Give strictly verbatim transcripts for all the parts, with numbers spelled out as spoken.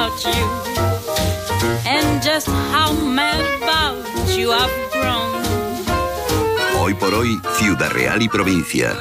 about you and just how mad about you I've grown. Hoy por hoy, Ciudad Real y provincia.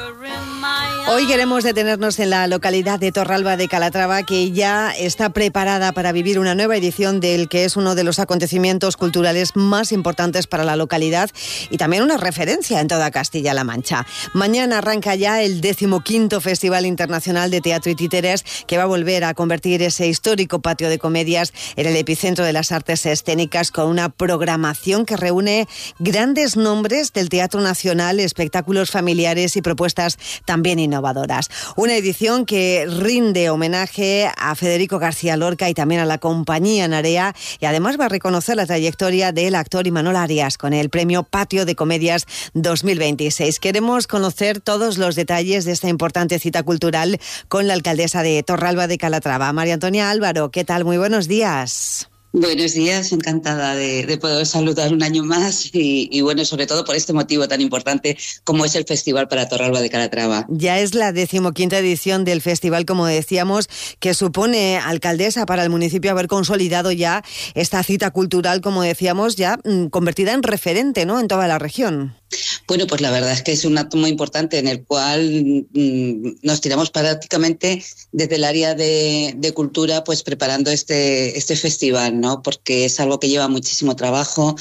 Hoy queremos detenernos en la localidad de Torralba de Calatrava, que ya está preparada para vivir una nueva edición del que es uno de los acontecimientos culturales más importantes para la localidad y también una referencia en toda Castilla-La Mancha. Mañana arranca ya el decimoquinto Festival Internacional de Teatro y Títeres, que va a volver a convertir ese histórico patio de comedias en el epicentro de las artes escénicas, con una programación que reúne grandes nombres del teatro nacional, espectáculos familiares y propuestas también innovadoras. Innovadoras. Una edición que rinde homenaje a Federico García Lorca y también a la compañía Narea, y además va a reconocer la trayectoria del actor Imanol Arias con el premio Patio de Comedias dos mil veintiséis. Queremos conocer todos los detalles de esta importante cita cultural con la alcaldesa de Torralba de Calatrava, María Antonia Álvaro. ¿Qué tal? Muy buenos días. Buenos días, encantada de, de poder saludar un año más y, y bueno, sobre todo por este motivo tan importante como es el Festival para Torralba de Calatrava. Ya es la decimoquinta edición del festival, como decíamos, que supone, alcaldesa, para el municipio haber consolidado ya esta cita cultural, como decíamos, ya mmm, convertida en referente, ¿no?, en toda la región. Bueno, pues la verdad es que es un acto muy importante en el cual mmm, nos tiramos prácticamente desde el área de, de cultura, pues preparando este, este festival, ¿no? Porque es algo que lleva muchísimo trabajo.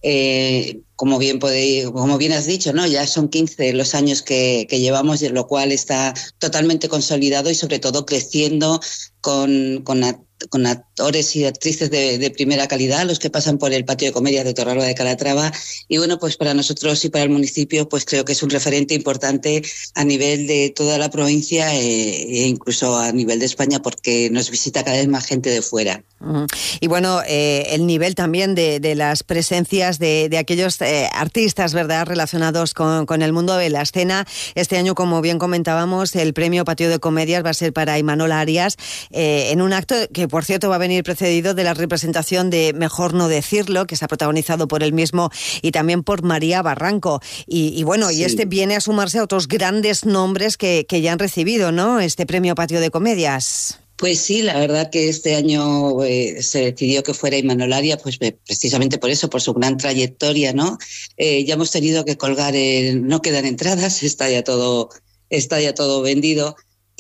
Eh, como bien podéis, como bien has dicho, ¿no? Ya son quince los años que, que llevamos, lo cual está totalmente consolidado y sobre todo creciendo con, con, con actores y actrices de, de primera calidad, los que pasan por el Patio de Comedias de Torralba de Calatrava. Y bueno, pues para nosotros y para el municipio, pues creo que es un referente importante a nivel de toda la provincia eh, e incluso a nivel de España, porque nos visita cada vez más gente de fuera. Uh-huh. Y bueno, eh, el nivel también de, de las presencias de, de aquellos eh, artistas, ¿verdad?, relacionados con, con el mundo de la escena. Este año, como bien comentábamos, el premio Patio de Comedias va a ser para Imanol Arias, eh, en un acto que, por cierto, va a venir precedido de la representación de Mejor no decirlo, que está protagonizado por él mismo y también por María Barranco. Y, y bueno, sí. y este viene a sumarse a otros grandes nombres que, que ya han recibido, ¿no?, este premio Patio de Comedias. Pues sí, la verdad que este año eh, se decidió que fuera Imanol Arias, pues precisamente por eso, por su gran trayectoria, ¿no? Eh, ya hemos tenido que colgar, el, no quedan entradas, está ya todo, está ya todo vendido.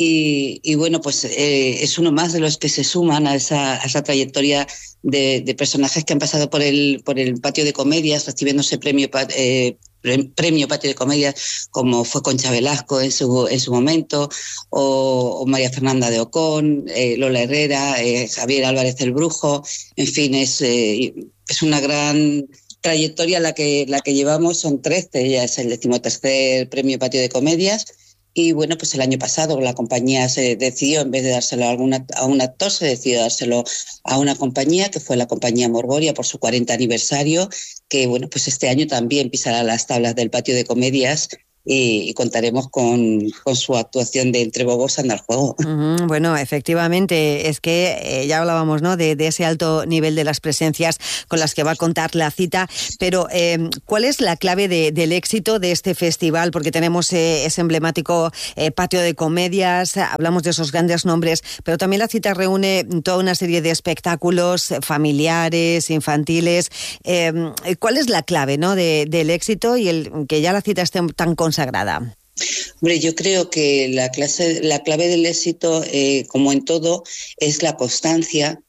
Y, y bueno, pues eh, es uno más de los que se suman a esa, a esa trayectoria de, de personajes que han pasado por el, por el Patio de Comedias, recibiendo ese premio, eh, premio Patio de Comedias, como fue Concha Velasco en su, en su momento, o, o María Fernanda de Ocón, eh, Lola Herrera, eh, Javier Álvarez el Brujo. En fin, es, eh, es una gran trayectoria la que, la que llevamos, son trece, ya es el decimotercer premio Patio de Comedias. Y bueno, pues el año pasado la compañía se decidió, en vez de dárselo a, alguna, a un actor, se decidió dárselo a una compañía, que fue la compañía Morboria, por su cuarenta aniversario, que bueno, pues este año también pisará las tablas del Patio de Comedias. Y, y contaremos con, con su actuación de Entre Bobos anda al juego. Uh-huh. Bueno, efectivamente, es que eh, ya hablábamos, ¿no?, de, de ese alto nivel de las presencias con las que va a contar la cita, pero eh, ¿cuál es la clave de, del éxito de este festival? Porque tenemos eh, ese emblemático eh, Patio de Comedias, hablamos de esos grandes nombres, pero también la cita reúne toda una serie de espectáculos familiares, infantiles. Eh, ¿Cuál es la clave, ¿no?, de, del éxito y el que ya la cita esté tan consagrada? Sagrada. Hombre, yo creo que la, clase, la clave del éxito, eh, como en todo, es la constancia,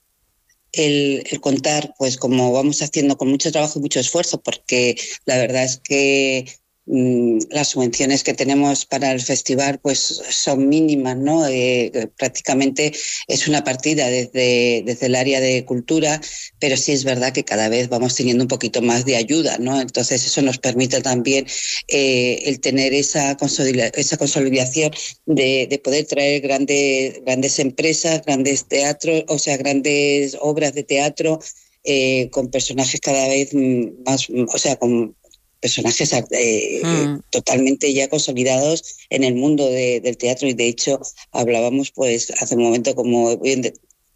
el, el contar, pues como vamos haciendo con mucho trabajo y mucho esfuerzo, porque la verdad es que las subvenciones que tenemos para el festival pues son mínimas, ¿no? Eh, prácticamente es una partida desde, desde el área de cultura, pero sí es verdad que cada vez vamos teniendo un poquito más de ayuda, ¿no? Entonces eso nos permite también eh, el tener esa, consolida- esa consolidación de, de poder traer grandes, grandes empresas, grandes teatros, o sea, grandes obras de teatro eh, con personajes cada vez más, o sea, con personajes eh, mm. totalmente ya consolidados en el mundo de, del teatro, y de hecho hablábamos pues hace un momento, como bien de,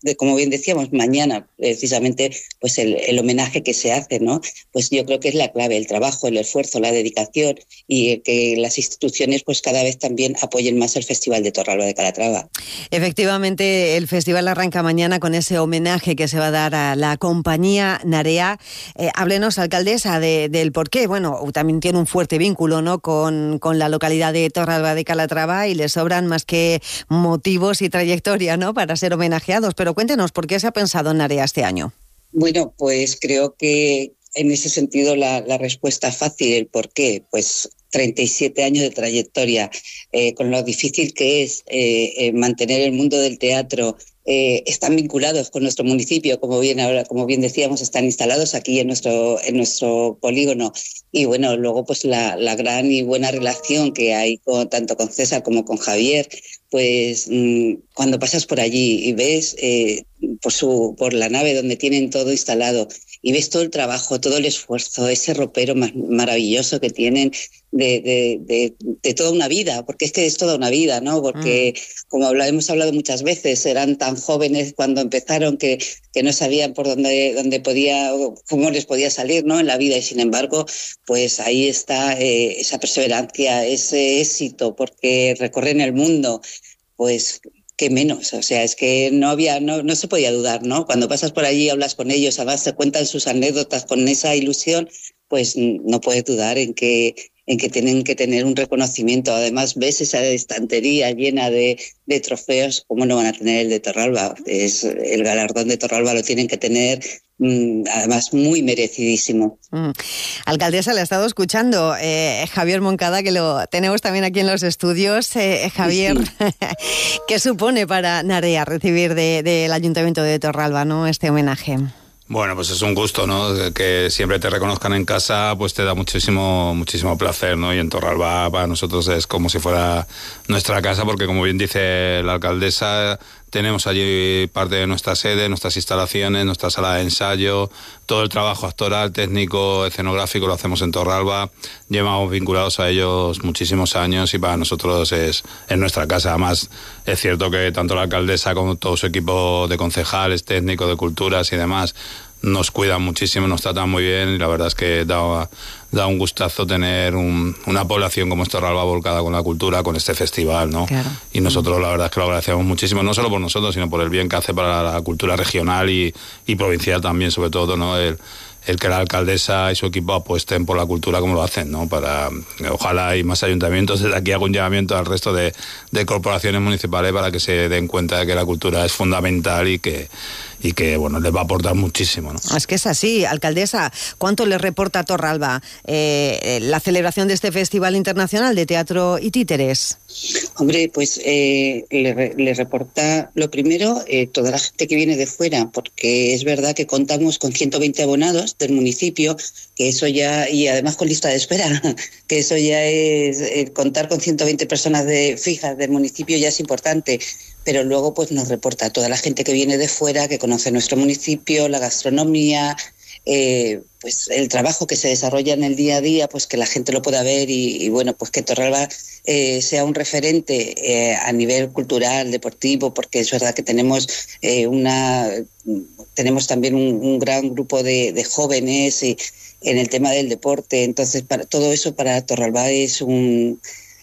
de, como bien decíamos, mañana precisamente pues el, el homenaje que se hace, ¿no? Pues yo creo que es la clave, el trabajo, el esfuerzo, la dedicación y que las instituciones pues cada vez también apoyen más el Festival de Torralba de Calatrava. Efectivamente, el festival arranca mañana con ese homenaje que se va a dar a la compañía Narea. Eh, háblenos, alcaldesa, de, del por qué. Bueno, también tiene un fuerte vínculo, ¿no?, con, con la localidad de Torralba de Calatrava y le sobran más que motivos y trayectoria, ¿no?, para ser homenajeados. Pero cuéntenos, ¿por qué se ha pensado en Narea este año? Bueno, pues creo que en ese sentido la, la respuesta fácil, el por qué, pues treinta y siete años de trayectoria, eh, con lo difícil que es eh, eh, mantener el mundo del teatro. Eh, están vinculados con nuestro municipio, como bien ahora, como bien decíamos, están instalados aquí en nuestro en nuestro polígono y bueno, luego pues la, la gran y buena relación que hay con, tanto con César como con Javier, pues mmm, cuando pasas por allí y ves eh, por su por la nave donde tienen todo instalado y ves todo el trabajo, todo el esfuerzo, ese ropero más maravilloso que tienen de, de, de, de toda una vida, porque es que es toda una vida, ¿no? Porque mm. como habla, hemos hablado muchas veces, eran tan jóvenes cuando empezaron que, que no sabían por dónde, dónde podía, cómo les podía salir, ¿no?, en la vida, y sin embargo, pues ahí está eh, esa perseverancia, ese éxito, porque recorren el mundo, pues qué menos, o sea, es que no había, no, no se podía dudar, ¿no? Cuando pasas por allí, hablas con ellos, además te cuentan sus anécdotas con esa ilusión, pues no puedes dudar en que en que tienen que tener un reconocimiento. Además, ves esa estantería llena de, de trofeos, ¿cómo no van a tener el de Torralba? Es, el galardón de Torralba lo tienen que tener, mmm, además, muy merecidísimo. Mm. Alcaldesa, le he estado escuchando eh, Javier Moncada, que lo tenemos también aquí en los estudios. Eh, Javier, sí. ¿Qué supone para Narea recibir de, del Ayuntamiento de Torralba, ¿no?, este homenaje? Bueno, pues es un gusto, ¿no? Que siempre te reconozcan en casa, pues te da muchísimo muchísimo placer, ¿no? Y en Torralba para nosotros es como si fuera nuestra casa, porque como bien dice la alcaldesa, tenemos allí parte de nuestra sede, nuestras instalaciones, nuestra sala de ensayo, todo el trabajo actoral, técnico, escenográfico lo hacemos en Torralba. Llevamos vinculados a ellos muchísimos años y para nosotros es, es nuestra casa. Además, es cierto que tanto la alcaldesa como todo su equipo de concejales, técnicos, de culturas y demás, nos cuidan muchísimo, nos tratan muy bien y la verdad es que da, da un gustazo tener un, una población como Torralba volcada con la cultura, con este festival, ¿no? Claro. Y nosotros la verdad es que lo agradecemos muchísimo, no solo por nosotros, sino por el bien que hace para la cultura regional y, y provincial también, sobre todo, ¿no? El, el que la alcaldesa y su equipo apuesten por la cultura como lo hacen, ¿no? Para, ojalá hay más ayuntamientos. Desde aquí hago un llamamiento al resto de, de corporaciones municipales para que se den cuenta de que la cultura es fundamental y que, y que bueno, les va a aportar muchísimo, ¿no? Es que es así, alcaldesa. ¿Cuánto le reporta a Torralba eh, la celebración de este Festival Internacional de Teatro y Títeres? Hombre, pues eh, le, le reporta lo primero eh, toda la gente que viene de fuera, porque es verdad que contamos con ciento veinte abonados del municipio, que eso ya, y además con lista de espera, que eso ya es, eh, contar con ciento veinte personas de, fijas del municipio ya es importante, pero luego pues nos reporta toda la gente que viene de fuera, que conoce nuestro municipio, la gastronomía, eh, pues el trabajo que se desarrolla en el día a día, pues que la gente lo pueda ver y, y bueno, pues que Torralba eh, sea un referente eh, a nivel cultural, deportivo, porque es verdad que tenemos eh, una tenemos también un, un gran grupo de, de jóvenes y, en el tema del deporte, entonces para todo eso para Torralba es un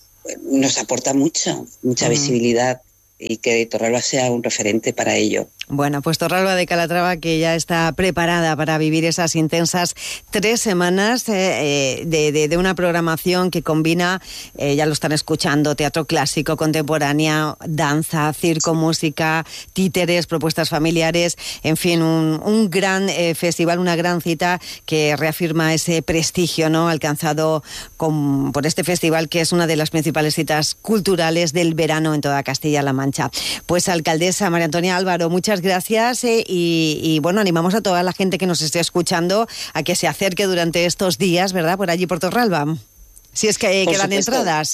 nos aporta mucho, mucha uh-huh. visibilidad y que Torralba sea un referente para ello. Bueno, pues Torralba de Calatrava, que ya está preparada para vivir esas intensas tres semanas eh, de, de, de una programación que combina, eh, ya lo están escuchando, teatro clásico, contemporáneo, danza, circo, música, títeres, propuestas familiares, en fin, un, un gran eh, festival, una gran cita que reafirma ese prestigio, ¿no?, alcanzado con, por este festival, que es una de las principales citas culturales del verano en toda Castilla-La Mancha. Pues alcaldesa María Antonia Álvaro, muchas gracias eh, y, y bueno, animamos a toda la gente que nos esté escuchando a que se acerque durante estos días, ¿verdad?, por allí por Torralba, si es que por quedan supuesto. entradas.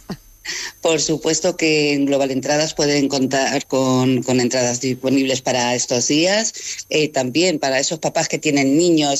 Por supuesto que en Global Entradas pueden contar con, con entradas disponibles para estos días, eh, también para esos papás que tienen niños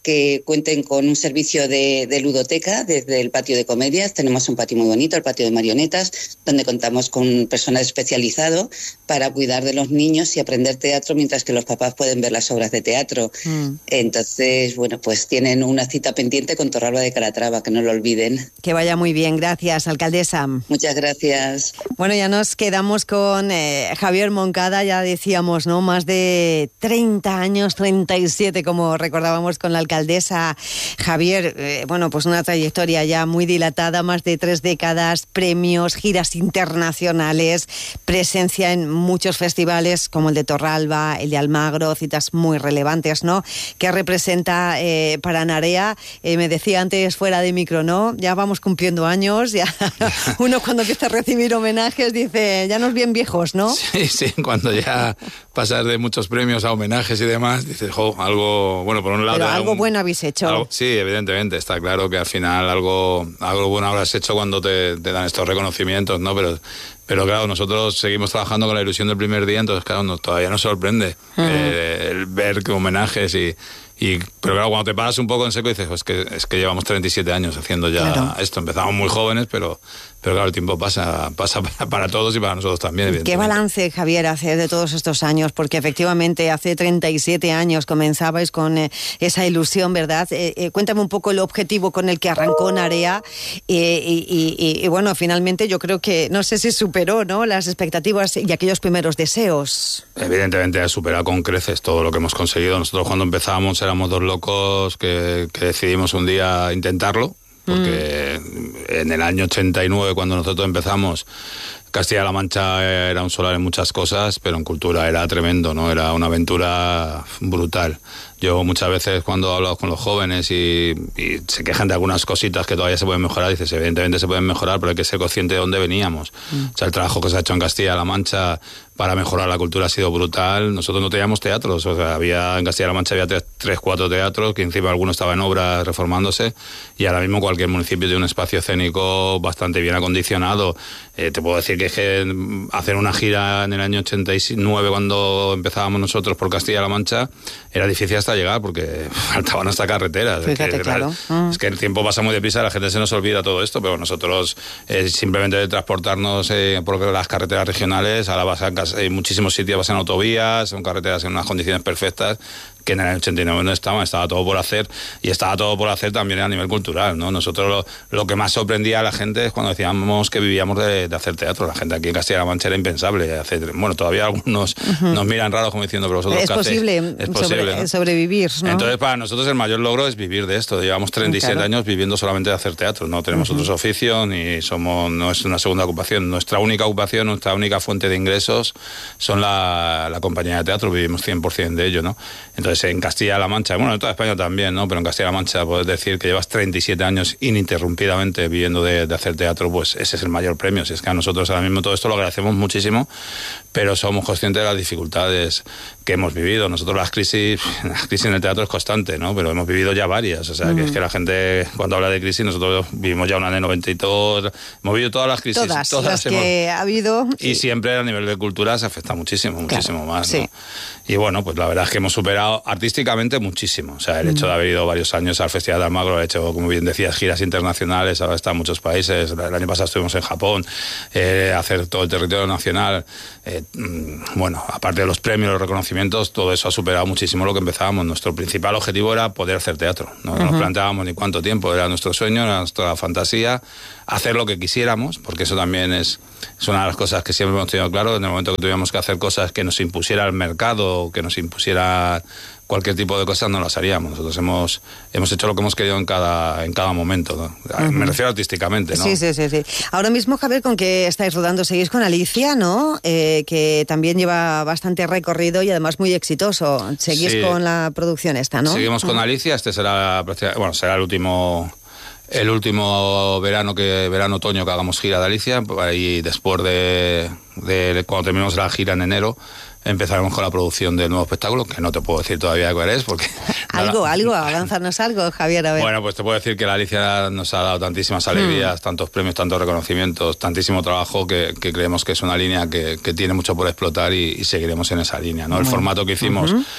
que cuenten con un servicio de, de ludoteca desde el patio de comedias. Tenemos un patio muy bonito, el patio de marionetas, donde contamos con personal especializado para cuidar de los niños y aprender teatro mientras que los papás pueden ver las obras de teatro. Mm. Entonces, bueno, pues tienen una cita pendiente con Torralba de Calatrava, que no lo olviden. Que vaya muy bien, gracias, alcaldesa. Muchas gracias. Bueno, ya nos quedamos con eh, Javier Moncada, ya decíamos, ¿no? Más de treinta años, treinta y siete, como recordábamos con la alcaldesa. Javier, eh, bueno, pues una trayectoria ya muy dilatada, más de tres décadas, premios, giras internacionales, presencia en muchos festivales como el de Torralba, el de Almagro, citas muy relevantes, ¿no? Que representa eh, para Narea. Eh, me decía antes fuera de micro, ¿no? Ya vamos cumpliendo años, ya uno cuando empieza a recibir homenajes dice, ya nos bien viejos, ¿no? Sí, sí, cuando ya pasas de muchos premios a homenajes y demás, dices, jo, algo, bueno, por un lado... Pero algo un, bueno habéis hecho. Algo, sí, evidentemente, está claro que al final algo, algo bueno habrás hecho cuando te, te dan estos reconocimientos, ¿no? Pero... Pero claro, nosotros seguimos trabajando con la ilusión del primer día, entonces claro, nos, todavía nos sorprende uh-huh. eh, el ver que homenajes y, y... Pero claro, cuando te paras un poco en seco dices, pues que, es que llevamos treinta y siete años haciendo ya claro. esto. Empezamos muy jóvenes, pero... Pero claro, el tiempo pasa, pasa para todos y para nosotros también. ¿Qué balance, Javier, hace de todos estos años? Porque efectivamente hace treinta y siete años comenzabais con eh, esa ilusión, ¿verdad? Eh, eh, cuéntame un poco el objetivo con el que arrancó Narea eh, y, y, y bueno, finalmente yo creo que, no sé si superó, ¿no?, las expectativas y aquellos primeros deseos. Evidentemente ha superado con creces todo lo que hemos conseguido. Nosotros cuando empezábamos éramos dos locos que, que decidimos un día intentarlo. Porque mm. en el año ochenta y nueve, cuando nosotros empezamos, Castilla-La Mancha era un solar en muchas cosas, pero en cultura era tremendo, ¿no? Era una aventura brutal. Yo muchas veces cuando hablo con los jóvenes y, y se quejan de algunas cositas que todavía se pueden mejorar, dices, evidentemente se pueden mejorar, pero hay que ser consciente de dónde veníamos. Mm. O sea, el trabajo que se ha hecho en Castilla-La Mancha para mejorar la cultura ha sido brutal. Nosotros no teníamos teatros, o sea, había en Castilla-La Mancha había tres, tres, cuatro teatros, que encima alguno estaba en obra reformándose, y ahora mismo cualquier municipio tiene un espacio escénico bastante bien acondicionado. Eh, te puedo decir que, es que hacer una gira en el año ochenta y nueve, cuando empezábamos nosotros por Castilla-La Mancha, era difícil hasta llegar porque faltaban hasta carreteras. Fíjate, es, que, claro. mm. es que el tiempo pasa muy deprisa, la gente se nos olvida todo esto, pero nosotros eh, simplemente de transportarnos eh, por las carreteras regionales, ahora vas a en muchísimos sitios, vas en autovías, son carreteras en unas condiciones perfectas, que en el ochenta y nueve no estaban, estaba todo por hacer, y estaba todo por hacer también a nivel cultural, ¿no? Nosotros lo, lo que más sorprendía a la gente es cuando decíamos que vivíamos de, de hacer teatro. La gente aquí en Castilla-La Mancha era impensable hacer, bueno, todavía algunos uh-huh. nos miran raros como diciendo, pero vosotros es qué posible, hacéis? Es posible sobre, ¿no? sobrevivir, ¿no? Entonces para nosotros el mayor logro es vivir de esto. Llevamos treinta y siete claro. años viviendo solamente de hacer teatro, no tenemos uh-huh. otros oficios, ni somos, no es una segunda ocupación. Nuestra única ocupación, nuestra única fuente de ingresos son la, la compañía de teatro, vivimos cien por ciento de ello, ¿no? Entonces en Castilla-La Mancha, bueno, en toda España también, ¿no? Pero en Castilla-La Mancha puedes decir que llevas treinta y siete años ininterrumpidamente viviendo de, de hacer teatro, pues ese es el mayor premio. Si es que a nosotros ahora mismo todo esto lo agradecemos muchísimo, pero somos conscientes de las dificultades que hemos vivido. Nosotros las crisis, la crisis en el teatro es constante, ¿no? Pero hemos vivido ya varias, o sea, mm. que es que la gente cuando habla de crisis, nosotros vivimos ya una de noventa y dos, hemos vivido todas las crisis. Todas, todas las hemos, que ha habido. Y sí. siempre a nivel de cultura se afecta muchísimo, muchísimo claro, más, sí. ¿no? Y bueno, pues la verdad es que hemos superado artísticamente muchísimo. O sea, el hecho de haber ido varios años al Festival de Almagro, he hecho, como bien decías, giras internacionales, ahora está en muchos países. El año pasado estuvimos en Japón, eh, hacer todo el territorio nacional. Eh, bueno, aparte de los premios, los reconocimientos, todo eso ha superado muchísimo lo que empezábamos. Nuestro principal objetivo era poder hacer teatro. No uh-huh. nos planteábamos ni cuánto tiempo, era nuestro sueño, era nuestra fantasía, hacer lo que quisiéramos, porque eso también es, es una de las cosas que siempre hemos tenido claro. En el momento que tuviéramos que hacer cosas que nos impusiera el mercado, que nos impusiera cualquier tipo de cosas, no las haríamos. Nosotros hemos hemos hecho lo que hemos querido en cada en cada momento, ¿no? Uh-huh. Me refiero artísticamente, ¿no? Sí, sí, sí, sí. Ahora mismo, Javier, ¿con qué estáis rodando? Seguís con Alicia, ¿no? Eh, que también lleva bastante recorrido y además muy exitoso. Seguís sí. con la producción esta, ¿no? Seguimos con uh-huh. Alicia. Este será, bueno, será el último... El último verano que verano otoño que hagamos gira de Alicia, y después de, de cuando terminemos la gira en enero empezaremos con la producción del nuevo espectáculo, que no te puedo decir todavía cuál es, porque... algo, nada, algo, avanzarnos algo, Javier, a ver. Bueno, pues te puedo decir que la Alicia nos ha dado tantísimas alegrías, mm. tantos premios, tantos reconocimientos, tantísimo trabajo, que, que creemos que es una línea que, que tiene mucho por explotar y, y seguiremos en esa línea, ¿no? El formato que hicimos... Uh-huh.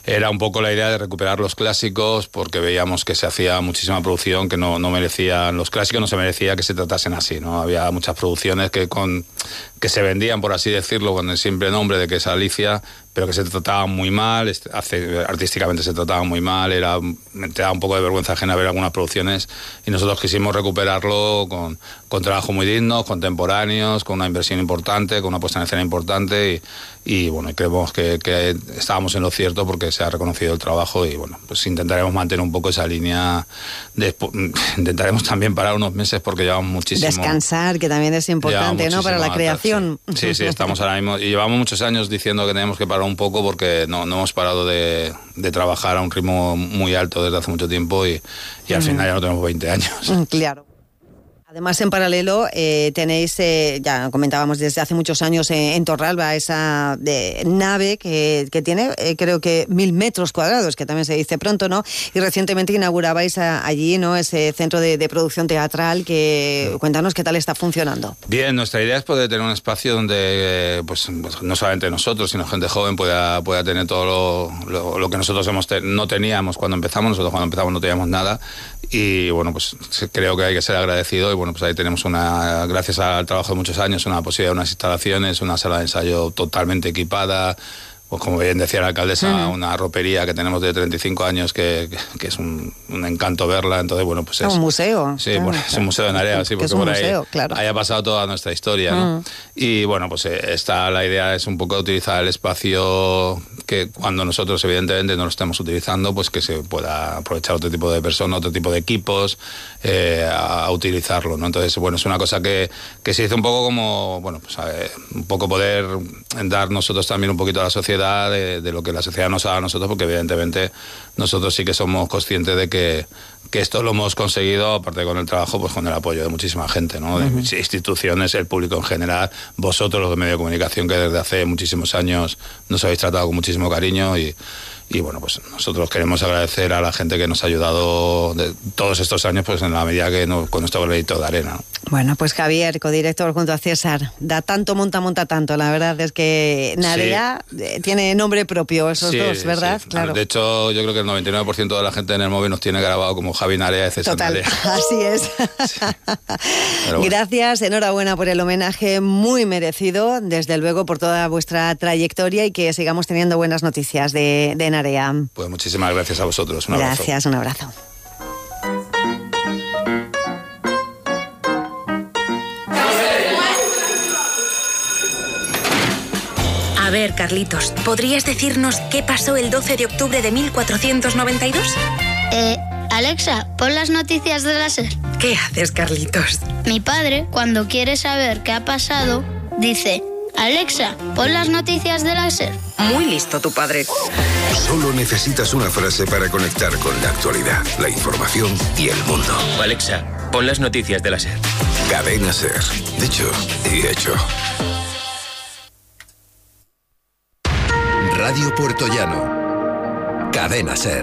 era un poco la idea de recuperar los clásicos, porque veíamos que se hacía muchísima producción que no, no merecían, los clásicos no se merecía que se tratasen así, ¿no? Había muchas producciones que con que se vendían, por así decirlo, con el simple nombre de que es Alicia, pero que se trataban muy mal, hace, artísticamente se trataban muy mal, era, me daba un poco de vergüenza ajena ver algunas producciones, y nosotros quisimos recuperarlo con, con trabajo muy dignos, contemporáneos, con una inversión importante, con una puesta en escena importante, y, y bueno, creemos que, que estábamos en lo cierto porque se ha reconocido el trabajo, y bueno, pues intentaremos mantener un poco esa línea, de, intentaremos también parar unos meses porque llevamos muchísimo... Descansar, que también es importante, ¿no?, para la creación. Sí, sí, sí, estamos ahora mismo, y llevamos muchos años diciendo que tenemos que parar un poco porque no, no hemos parado de, de trabajar a un ritmo muy alto desde hace mucho tiempo, y, y al uh-huh. final ya no tenemos veinte años. Claro. Además, en paralelo, eh, tenéis, eh, ya comentábamos desde hace muchos años eh, en Torralba, esa de, nave que, que tiene, eh, creo que mil metros cuadrados, que también se dice pronto, ¿no? Y recientemente inaugurabais a, allí, ¿no?, ese centro de, de producción teatral, que cuéntanos qué tal está funcionando. Bien, nuestra idea es poder tener un espacio donde, eh, pues, no solamente nosotros, sino gente joven pueda, pueda tener todo lo, lo, lo que nosotros hemos te, no teníamos cuando empezamos. Nosotros cuando empezamos no teníamos nada, y bueno, pues creo que hay que ser agradecido. Y bueno, pues ahí tenemos una, gracias al trabajo de muchos años, una posibilidad de unas instalaciones, una sala de ensayo totalmente equipada, pues como bien decía la alcaldesa, uh-huh. una ropería que tenemos de treinta y cinco años que, que, que es un, un encanto verla. Entonces, bueno, pues es... un museo. Sí, claro, bueno, claro. Es un museo de Narea, sí, porque por ahí museo, claro. haya pasado toda nuestra historia, ¿no? Uh-huh. Y bueno, pues esta, la idea es un poco utilizar el espacio que cuando nosotros evidentemente no lo estemos utilizando, pues que se pueda aprovechar otro tipo de personas, otro tipo de equipos, eh, a, a utilizarlo, ¿no? Entonces, bueno, es una cosa que, que se hizo un poco como, bueno, pues ver, un poco poder dar nosotros también un poquito a la sociedad De, de lo que la sociedad nos ha dado a nosotros, porque evidentemente nosotros sí que somos conscientes de que, que esto lo hemos conseguido, aparte con el trabajo, pues con el apoyo de muchísima gente, ¿no? De uh-huh. instituciones, el público en general, vosotros los de medio de comunicación, que desde hace muchísimos años nos habéis tratado con muchísimo cariño, y Y bueno, pues nosotros queremos agradecer a la gente que nos ha ayudado de todos estos años, pues en la medida que nos, con nuestro granito de arena, ¿no? Bueno, pues Javier, codirector junto a César, da tanto, monta, monta tanto. La verdad es que Narea sí. tiene nombre propio, esos sí, dos, ¿verdad? Sí. Claro. De hecho, yo creo que el noventa y nueve por ciento de la gente en el móvil nos tiene grabado como Javi Narea y César Total, Narea. Así es. Sí. Bueno. Gracias, enhorabuena por el homenaje muy merecido, desde luego por toda vuestra trayectoria, y que sigamos teniendo buenas noticias de, de Narea. Pues muchísimas gracias a vosotros. Un abrazo. Gracias, un abrazo. A ver, Carlitos, ¿podrías decirnos qué pasó el doce de octubre de mil cuatrocientos noventa y dos? Eh, Alexa, pon las noticias de la SER. ¿Qué haces, Carlitos? Mi padre, cuando quiere saber qué ha pasado, dice: Alexa, pon las noticias de la SER. Muy listo tu padre. Solo necesitas una frase para conectar con la actualidad, la información y el mundo. Alexa, pon las noticias de la SER. Cadena SER. Dicho y hecho. Radio Puerto Llano. Cadena SER.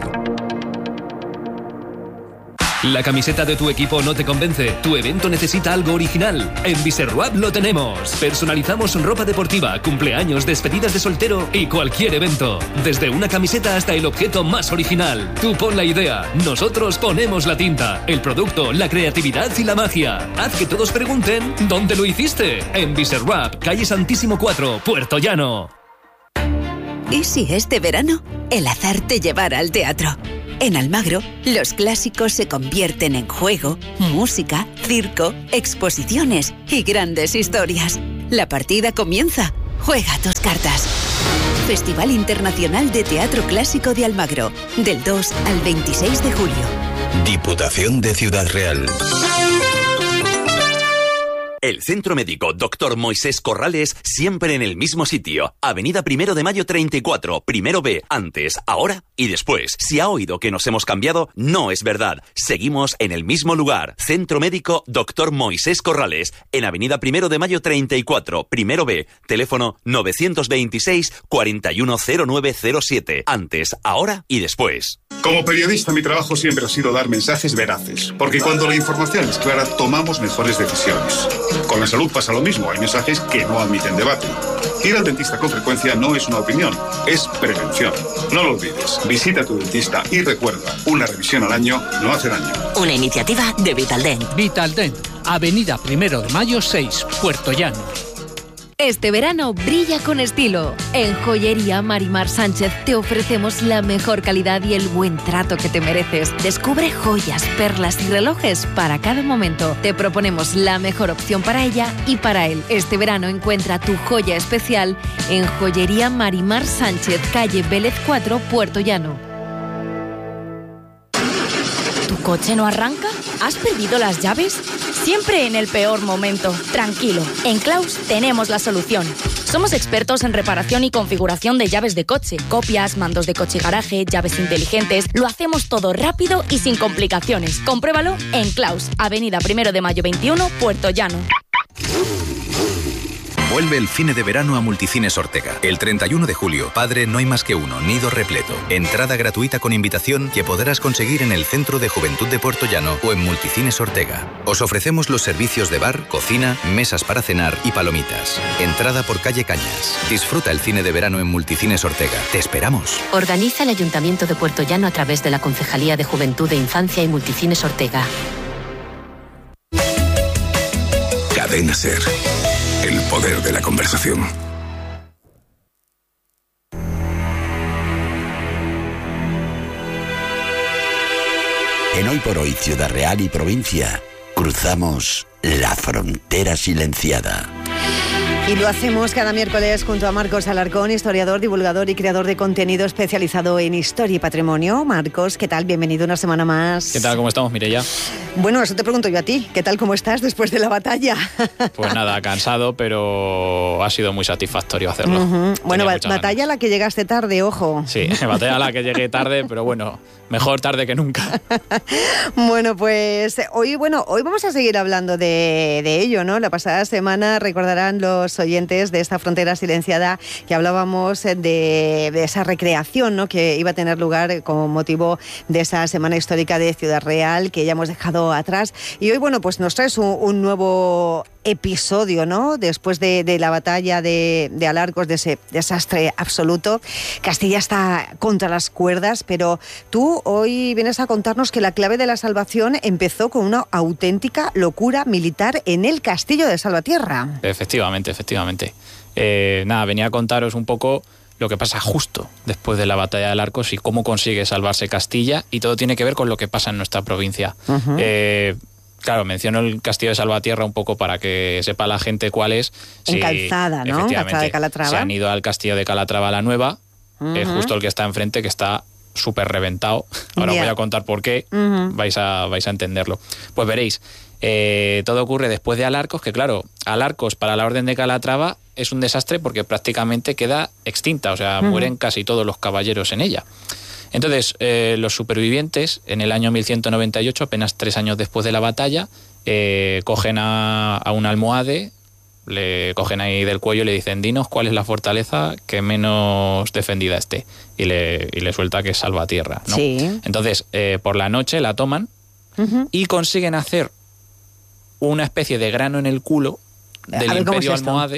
¿La camiseta de tu equipo no te convence? ¿Tu evento necesita algo original? En Viserroap lo tenemos. Personalizamos ropa deportiva, cumpleaños, despedidas de soltero y cualquier evento. Desde una camiseta hasta el objeto más original. Tú pon la idea, nosotros ponemos la tinta, el producto, la creatividad y la magia. Haz que todos pregunten ¿dónde lo hiciste? En Viserroap, calle Santísimo cuatro, Puerto Llano. ¿Y si este verano el azar te llevara al teatro? En Almagro, los clásicos se convierten en juego, música, circo, exposiciones y grandes historias. La partida comienza. Juega tus cartas. Festival Internacional de Teatro Clásico de Almagro, del dos al veintiséis de julio. Diputación de Ciudad Real. El Centro Médico Doctor Moisés Corrales, siempre en el mismo sitio. Avenida Primero de Mayo treinta y cuatro, Primero B, antes, ahora y después. Si ha oído que nos hemos cambiado, no es verdad. Seguimos en el mismo lugar. Centro Médico Doctor Moisés Corrales, en Avenida Primero de Mayo treinta y cuatro, Primero B. Teléfono novecientos veintiséis, cuarenta y uno cero nueve cero siete. Antes, ahora y después. Como periodista, mi trabajo siempre ha sido dar mensajes veraces, porque cuando la información es clara, tomamos mejores decisiones. Con la salud pasa lo mismo, hay mensajes que no admiten debate. Ir al dentista con frecuencia no es una opinión, es prevención. No lo olvides, visita a tu dentista y recuerda, una revisión al año no hace daño. Una iniciativa de Vitaldent. Vitaldent, Avenida Primero de Mayo seis, Puerto Llano. Este verano brilla con estilo. En Joyería Marimar Sánchez te ofrecemos la mejor calidad y el buen trato que te mereces. Descubre joyas, perlas y relojes para cada momento. Te proponemos la mejor opción para ella y para él. Este verano encuentra tu joya especial en Joyería Marimar Sánchez, calle Vélez cuatro, Puerto Llano. ¿Tu coche no arranca? ¿Has perdido las llaves? Siempre en el peor momento. Tranquilo, en Claus tenemos la solución. Somos expertos en reparación y configuración de llaves de coche, copias, mandos de coche y garaje, llaves inteligentes. Lo hacemos todo rápido y sin complicaciones. Compruébalo en Claus, Avenida Primero de Mayo veintiuno, Puerto Llano. Vuelve el cine de verano a Multicines Ortega. El treinta y uno de julio, Padre no hay más que uno, nido repleto. Entrada gratuita con invitación que podrás conseguir en el Centro de Juventud de Puerto Llano o en Multicines Ortega. Os ofrecemos los servicios de bar, cocina, mesas para cenar y palomitas. Entrada por calle Cañas. Disfruta el cine de verano en Multicines Ortega. Te esperamos. Organiza el Ayuntamiento de Puerto Llano a través de la Concejalía de Juventud e Infancia y Multicines Ortega. Cadena Ser. El poder de la conversación. En Hoy por Hoy, Ciudad Real y provincia, cruzamos la frontera silenciada. Y lo hacemos cada miércoles junto a Marcos Alarcón, historiador, divulgador y creador de contenido especializado en historia y patrimonio. Marcos, ¿qué tal? Bienvenido una semana más. ¿Qué tal? ¿Cómo estamos, Mireia? Bueno, eso te pregunto yo a ti. ¿Qué tal? ¿Cómo estás después de la batalla? Pues nada, cansado, pero ha sido muy satisfactorio hacerlo. Uh-huh. Bueno, ba- batalla ganas. a la que llegaste tarde, ojo. Sí, batalla a la que llegué tarde, pero bueno, mejor tarde que nunca. Bueno, pues hoy, bueno, hoy vamos a seguir hablando de, de ello, ¿no? La pasada semana recordarán los oyentes de esta frontera silenciada que hablábamos de, de esa recreación, ¿no?, que iba a tener lugar con motivo de esa semana histórica de Ciudad Real que ya hemos dejado atrás. Y hoy, bueno, pues nos traes un, un nuevo episodio, ¿no? Después de, de la batalla de, de Alarcos, de ese desastre absoluto. Castilla está contra las cuerdas, pero tú hoy vienes a contarnos que la clave de la salvación empezó con una auténtica locura militar en el castillo de Salvatierra. Efectivamente, efectivamente. Eh, nada, venía a contaros un poco lo que pasa justo después de la batalla de Alarcos y cómo consigue salvarse Castilla, y todo tiene que ver con lo que pasa en nuestra provincia. Uh-huh. Eh, Claro, menciono el castillo de Salvatierra un poco para que sepa la gente cuál es. En sí, Calzada, ¿no? Calzada de Calatrava. Se han ido al castillo de Calatrava la Nueva, uh-huh. eh, justo el que está enfrente, que está súper reventado. Ahora yeah. voy a contar por qué, uh-huh. vais, a, vais a entenderlo. Pues veréis, eh, todo ocurre después de Alarcos, que claro, Alarcos para la Orden de Calatrava es un desastre porque prácticamente queda extinta, o sea, uh-huh. mueren casi todos los caballeros en ella. Entonces, eh, los supervivientes, en el año mil ciento noventa y ocho, apenas tres años después de la batalla, eh, cogen a, a un almohade, le cogen ahí del cuello y le dicen: dinos cuál es la fortaleza que menos defendida esté. Y le, y le suelta que es Salvatierra, ¿no? Sí. Entonces, eh, por la noche la toman uh-huh. y consiguen hacer una especie de grano en el culo del Imperio es Almohade.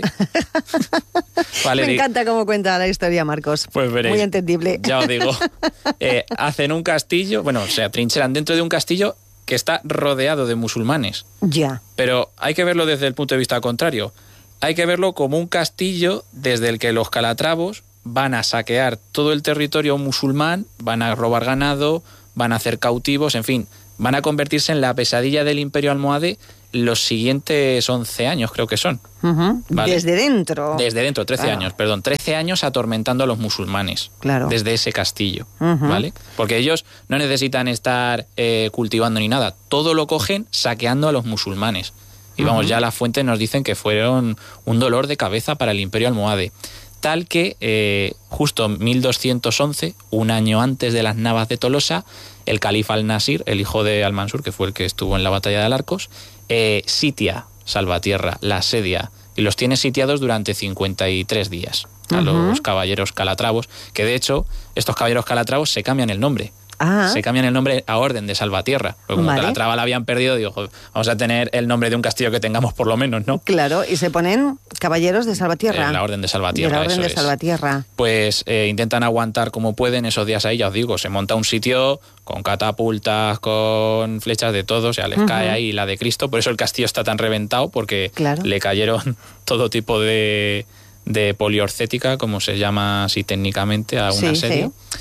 Vale, me encanta cómo cuenta la historia, Marcos. Pues veréis. Muy entendible. Ya os digo. Eh, hacen un castillo, bueno, se atrincheran dentro de un castillo que está rodeado de musulmanes. Ya. Pero hay que verlo desde el punto de vista contrario. Hay que verlo como un castillo desde el que los calatravos van a saquear todo el territorio musulmán, van a robar ganado, van a hacer cautivos, en fin, van a convertirse en la pesadilla del Imperio Almohade los siguientes once años, creo que son. Uh-huh. ¿Vale? Desde dentro. Desde dentro, trece claro. años, perdón. trece años atormentando a los musulmanes. Claro. Desde ese castillo, uh-huh. ¿vale? Porque ellos no necesitan estar eh, cultivando ni nada. Todo lo cogen saqueando a los musulmanes. Y vamos, uh-huh. ya las fuentes nos dicen que fueron un dolor de cabeza para el Imperio Almohade. Tal que eh, justo en mil doscientos once, un año antes de las Navas de Tolosa, el califa al-Nasir, el hijo de al-Mansur, que fue el que estuvo en la batalla de Alarcos, eh, sitia Salvatierra, la asedia, y los tiene sitiados durante cincuenta y tres días a uh-huh. los caballeros calatravos, que de hecho estos caballeros calatravos se cambian el nombre. Ah. Se cambian el nombre a Orden de Salvatierra. Porque como Vale. Calatrava la habían perdido, digo, joder, vamos a tener el nombre de un castillo que tengamos por lo menos, ¿no? Claro, y se ponen caballeros de Salvatierra. Eh, la Orden de Salvatierra, De la Orden eso de es. Salvatierra. Pues eh, intentan aguantar como pueden esos días ahí, ya os digo, se monta un sitio con catapultas, con flechas de todo, o sea, les Ujú. cae ahí la de Cristo, por eso el castillo está tan reventado, porque Claro. le cayeron todo tipo de, de poliorcética, como se llama así técnicamente, a un Sí, asedio. sí.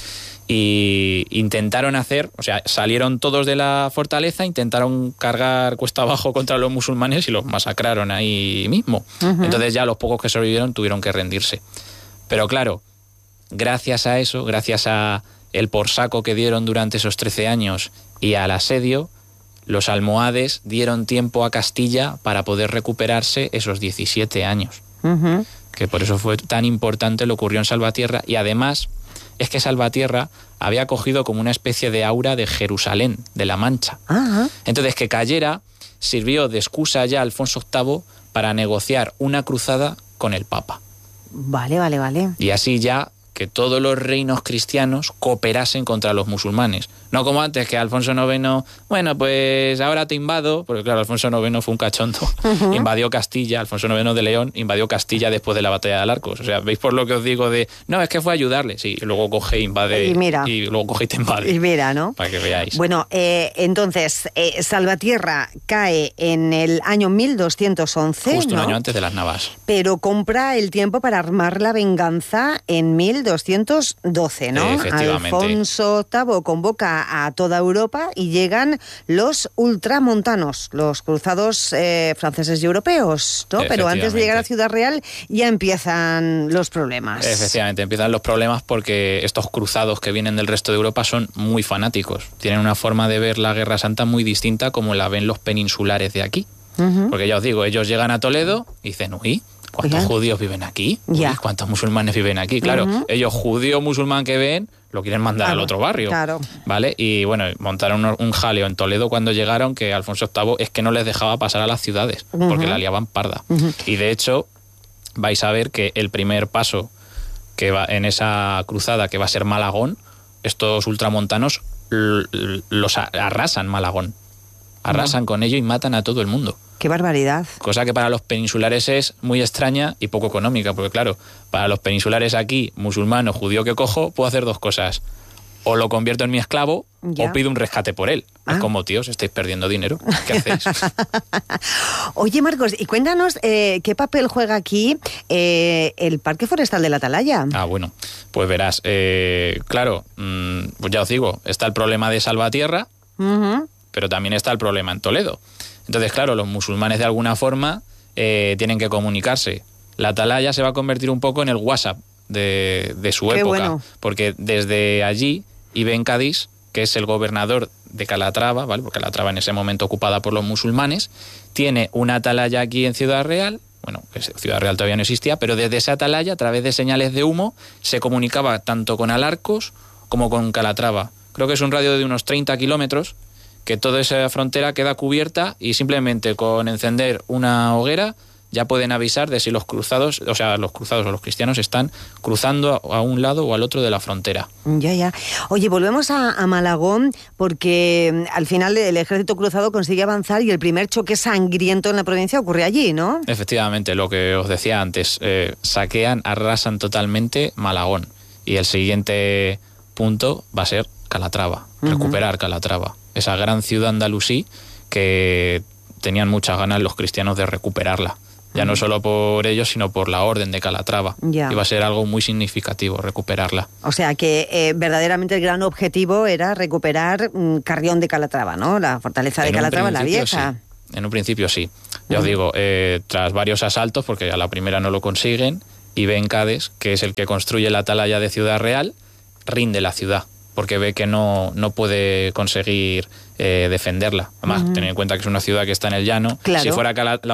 Y intentaron hacer, o sea, salieron todos de la fortaleza, intentaron cargar cuesta abajo contra los musulmanes y los masacraron ahí mismo. Ujú. Entonces ya los pocos que sobrevivieron tuvieron que rendirse. Pero claro, gracias a eso, gracias a el por saco que dieron durante esos trece años y al asedio, los almohades dieron tiempo a Castilla para poder recuperarse esos diecisiete años. Ujú. Que por eso fue tan importante lo que ocurrió en Salvatierra, y además es que Salvatierra había cogido como una especie de aura de Jerusalén, de la Mancha. Ah, Entonces que cayera sirvió de excusa ya a Alfonso octavo para negociar una cruzada con el Papa. vale, vale, vale. Y así ya que todos los reinos cristianos cooperasen contra los musulmanes. No como antes, que Alfonso noveno, bueno, pues ahora te invado, porque claro, Alfonso noveno fue un cachondo, Ujú. invadió Castilla, Alfonso noveno de León invadió Castilla después de la batalla de Alarcos. O sea, ¿veis por lo que os digo de, no, es que fue a ayudarle? Sí, y luego coge, invade, Y mira. y luego coge y te invade. Y mira, ¿no? Para que veáis. Bueno, eh, entonces, eh, Salvatierra cae en el año mil doscientos once, Justo un ¿no? año antes de las Navas. Pero compra el tiempo para armar la venganza en mil doscientos doce, ¿no? Efectivamente. Alfonso octavo convoca a toda Europa y llegan los ultramontanos, los cruzados eh, franceses y europeos, ¿no? Pero antes de llegar a Ciudad Real ya empiezan los problemas. Efectivamente, empiezan los problemas porque estos cruzados que vienen del resto de Europa son muy fanáticos. Tienen una forma de ver la Guerra Santa muy distinta como la ven los peninsulares de aquí. Ujú. Porque ya os digo, ellos llegan a Toledo y dicen, uy, ¿cuántos Oigan. judíos viven aquí? Uy, Ya. ¿cuántos musulmanes viven aquí? Claro, Ujú. ellos judío musulmán que ven, lo quieren mandar Claro, al otro barrio. claro. ¿Vale? Y bueno, montaron un, un jaleo en Toledo cuando llegaron que Alfonso octavo es que no les dejaba pasar a las ciudades, porque Ujú. la liaban parda. Ujú. Y de hecho, vais a ver que el primer paso que va en esa cruzada, que va a ser Malagón, estos ultramontanos l- l- los a- arrasan Malagón. Arrasan con ello y matan a todo el mundo. Qué barbaridad. Cosa que para los peninsulares es muy extraña y poco económica, porque claro, para los peninsulares aquí, musulmán o judío que cojo, puedo hacer dos cosas. O lo convierto en mi esclavo, Ya. o pido un rescate por él. Ah. Es como, tíos, estáis perdiendo dinero. ¿Qué hacéis? Oye, Marcos, y cuéntanos eh, qué papel juega aquí eh, el Parque Forestal de la Atalaya. Ah, bueno, pues verás, eh, claro, mmm, pues ya os digo, está el problema de Salvatierra, Ujú. pero también está el problema en Toledo. Entonces, claro, los musulmanes de alguna forma eh, tienen que comunicarse. La Atalaya se va a convertir un poco en el WhatsApp de, de su Qué época, bueno. porque desde allí Ibn Cádiz, que es el gobernador de Calatrava, ¿vale? Porque Calatrava en ese momento ocupada por los musulmanes, tiene una atalaya aquí en Ciudad Real. Bueno, que Ciudad Real todavía no existía, pero desde esa atalaya, a través de señales de humo, se comunicaba tanto con Alarcos como con Calatrava. Creo que es un radio de unos treinta kilómetros, que toda esa frontera queda cubierta y simplemente con encender una hoguera ya pueden avisar de si los cruzados, o sea, los cruzados o los cristianos están cruzando a un lado o al otro de la frontera. Ya, ya. Oye, volvemos a, a Malagón porque mm, al final el ejército cruzado consigue avanzar y el primer choque sangriento en la provincia ocurre allí, ¿no? Efectivamente, lo que os decía antes, eh, saquean, arrasan totalmente Malagón y el siguiente punto va a ser Calatrava, Ujú. recuperar Calatrava, esa gran ciudad andalusí que tenían muchas ganas los cristianos de recuperarla. Ya no solo por ellos, sino por la orden de Calatrava. Ya. Iba a ser algo muy significativo recuperarla. O sea que eh, verdaderamente el gran objetivo era recuperar mm, Carrión de Calatrava, ¿no? La fortaleza de En un Calatrava, la principio, vieja. sí. En un principio sí. Ya os Ujú. digo, eh, tras varios asaltos, porque a la primera no lo consiguen, Ibn Cádiz, que es el que construye la atalaya de Ciudad Real, rinde la ciudad, porque ve que no, no puede conseguir eh, defenderla. Además, Ujú. tened en cuenta que es una ciudad que está en el llano. Claro. Si fuera Cala- la